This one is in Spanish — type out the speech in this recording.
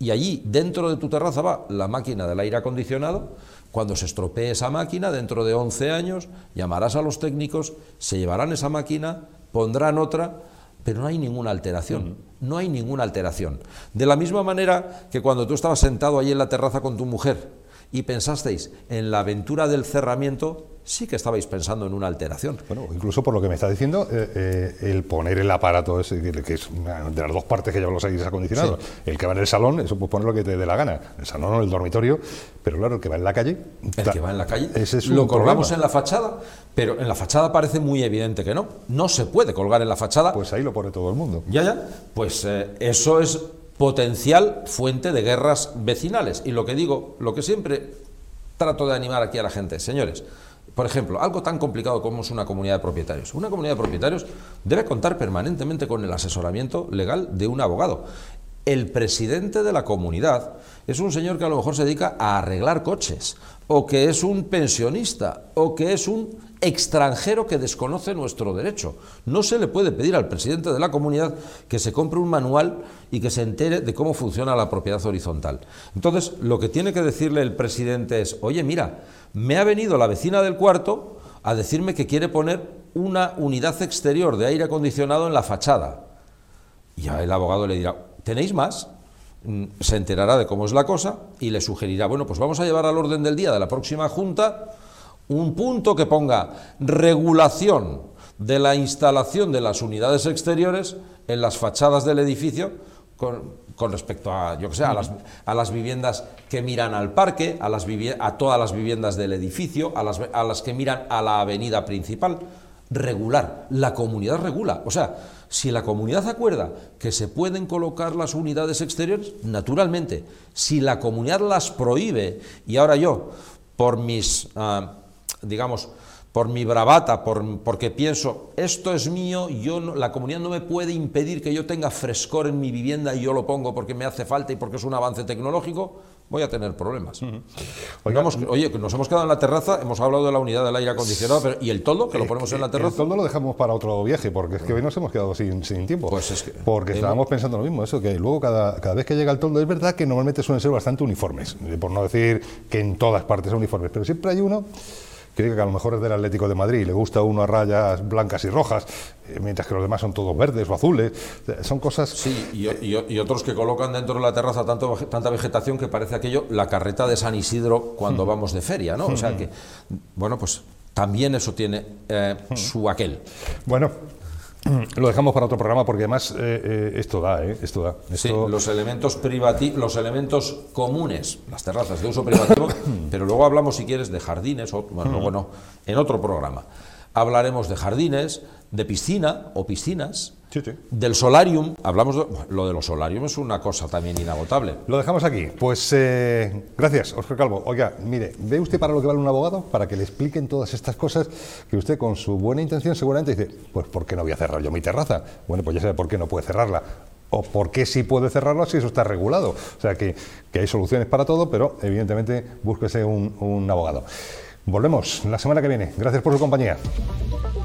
Y allí, dentro de tu terraza, va la máquina del aire acondicionado. Cuando se estropee esa máquina, dentro de 11 años, llamarás a los técnicos, se llevarán esa máquina, pondrán otra, pero no hay ninguna alteración, no hay ninguna alteración. De la misma manera que cuando tú estabas sentado ahí en la terraza con tu mujer y pensasteis en la aventura del cerramiento, sí que estabais pensando en una alteración. Bueno, incluso por lo que me está diciendo, el poner el aparato ese, que es una de las dos partes que llevan los aires acondicionados, sí. El que va en el salón, eso pues poner lo que te dé la gana, el salón o el dormitorio, pero claro, el que va en la calle... El que va en la calle, ese es lo colgamos problema. En la fachada, pero en la fachada parece muy evidente que no se puede colgar en la fachada. Pues ahí lo pone todo el mundo. Ya, pues eso es potencial fuente de guerras vecinales. Y lo que digo, lo que siempre trato de animar aquí a la gente, señores, por ejemplo, algo tan complicado como es una comunidad de propietarios. Una comunidad de propietarios debe contar permanentemente con el asesoramiento legal de un abogado. El presidente de la comunidad es un señor que a lo mejor se dedica a arreglar coches, o que es un pensionista, o que es un extranjero que desconoce nuestro derecho. No se le puede pedir al presidente de la comunidad que se compre un manual y que se entere de cómo funciona la propiedad horizontal. Entonces, lo que tiene que decirle el presidente es: oye, mira, me ha venido la vecina del cuarto a decirme que quiere poner una unidad exterior de aire acondicionado en la fachada. Y ya el abogado le dirá: ¿tenéis más? Se enterará de cómo es la cosa y le sugerirá: bueno, pues vamos a llevar al orden del día de la próxima junta un punto que ponga regulación de la instalación de las unidades exteriores en las fachadas del edificio con respecto a, yo que sé, a las viviendas que miran al parque, a todas las viviendas del edificio, a las que miran a la avenida principal. Regular, la comunidad regula. O sea, si la comunidad acuerda que se pueden colocar las unidades exteriores, naturalmente. Si la comunidad las prohíbe, y ahora yo, por mis, digamos, por mi bravata, porque pienso, esto es mío, la comunidad no me puede impedir que yo tenga frescor en mi vivienda y yo lo pongo porque me hace falta y porque es un avance tecnológico, voy a tener problemas. Oye, nos hemos quedado en la terraza, hemos hablado de la unidad del aire acondicionado, ¿y el toldo, que lo ponemos en la terraza? El toldo lo dejamos para otro viaje, porque es que hoy nos hemos quedado sin tiempo. Pues es que, porque estábamos pensando lo mismo, eso, que luego cada vez que llega el toldo, es verdad que normalmente suelen ser bastante uniformes, por no decir que en todas partes son uniformes, pero siempre hay uno que diga que a lo mejor es del Atlético de Madrid, le gusta uno a rayas blancas y rojas, mientras que los demás son todos verdes o azules, son cosas... Sí, y otros que colocan dentro de la terraza tanta vegetación que parece aquello la carreta de San Isidro cuando vamos de feria, ¿no? O sea que, bueno, pues también eso tiene su aquel. Bueno, lo dejamos para otro programa porque además esto da. Sí, los elementos los elementos comunes, las terrazas de uso privativo, pero luego hablamos, si quieres, de jardines, bueno, en otro programa. Hablaremos de jardines, de piscina o piscinas, sí. Del solarium. Lo de los solarium es una cosa también inagotable. Lo dejamos aquí. Pues gracias, Óscar Calvo. Oiga, mire, ¿ve usted para lo que vale un abogado? Para que le expliquen todas estas cosas que usted, con su buena intención, seguramente dice: pues ¿por qué no voy a cerrar yo mi terraza? Bueno, pues ya sabe por qué no puede cerrarla. O por qué sí puede cerrarla si eso está regulado. O sea que hay soluciones para todo, pero evidentemente búsquese un abogado. Volvemos la semana que viene. Gracias por su compañía.